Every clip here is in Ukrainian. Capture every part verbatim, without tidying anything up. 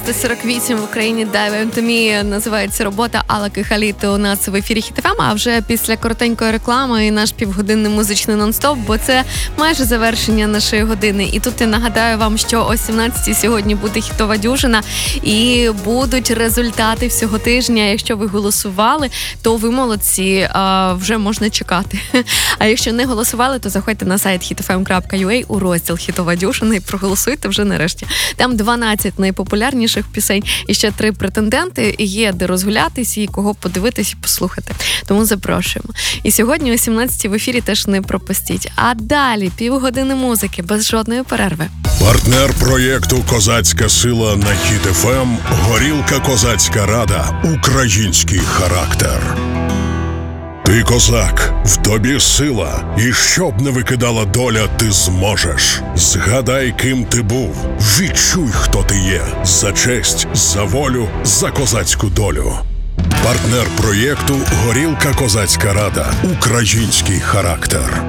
шістнадцята сорок вісім в Україні Dive to Me називається робота Алла Кихаліти у нас в ефірі Хіт еф ем, а вже після коротенької реклами і наш півгодинний музичний нон-стоп, бо це майже завершення нашої години. І тут я нагадаю вам, що о сімнадцятій сьогодні буде хітова дюжина і будуть результати всього тижня. Якщо ви голосували, то ви молодці, вже можна чекати. А якщо не голосували, то заходьте на сайт хіт еф ем крапка ю а у розділ «Хітова дюжина» і проголосуйте вже нарешті. Там дванадцять найпопулярніших пісень і ще три претенденти. Є де розгулятись і кого подивитись і послухати. Тому запрошуємо. І сьогодні о сімнадцятій в ефірі теж не пропустіть. А далі півгодини музики без жодної перерви. Партнер проєкту «Козацька сила» на Хіт еф ем – Горілка Козацька Рада. Український характер. Ти козак, в тобі сила, і щоб не викидала доля, ти зможеш. Згадай, ким ти був, відчуй, хто ти є. За честь, за волю, за козацьку долю. Партнер проєкту «Горілка Козацька Рада. Український характер».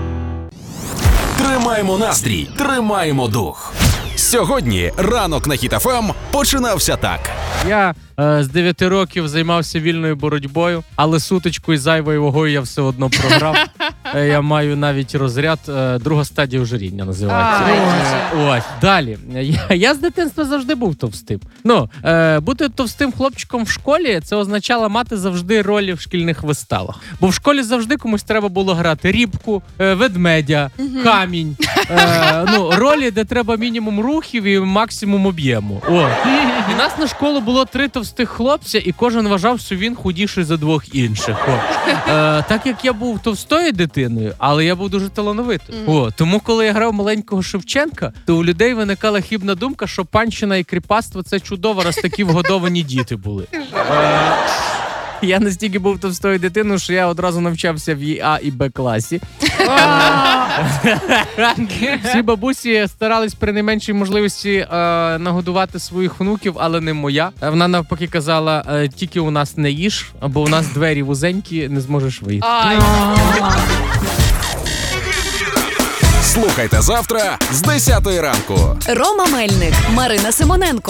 Тримаємо настрій, тримаємо дух. Сьогодні ранок на Хіт еф ем починався так. Я е, з дев'яти років займався вільною боротьбою, але сутичку із зайвою вагою я все одно програв. Е, я маю навіть розряд, е, друга стадія ожиріння називається. Е, ось, далі. Я, я з дитинства завжди був товстим. Ну, е, бути товстим хлопчиком в школі, це означало мати завжди ролі в шкільних виставах. Бо в школі завжди комусь треба було грати рібку, е, ведмедя, камінь. Е, ну, ролі, де треба мінімум рухів і максимум об'єму. О. І нас на школу було три товстих хлопця, і кожен вважав, що він худіший за двох інших. О. Е, так як я був товстою дитиною, але я був дуже талановитий. Mm. О, тому, коли я грав маленького Шевченка, то у людей виникала хибна думка, що панщина і кріпацтво – це чудово, раз такі вгодовані діти були. Е, я настільки був товстою дитиною, що я одразу навчався в А і Б класі. Всі бабусі старались при найменшій можливості е, нагодувати своїх внуків, але не моя. Вона навпаки казала, е, тільки у нас не їж, бо у нас двері вузенькі, не зможеш вийти. Слухайте завтра з десятої ранку. Рома Мельник, Марина Симоненко.